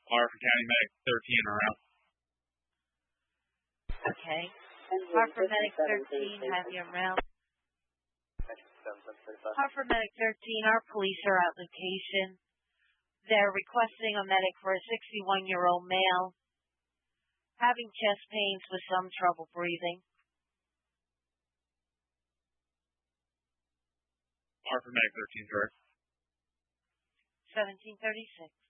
Hartford County Medic 13 around. Okay. Hartford Medic 13, have you around. Hartford Medic 13, our police are at location. They're requesting a medic for a 61-year-old male having chest pains with some trouble breathing. Hartford Medic 13, correct. 1736.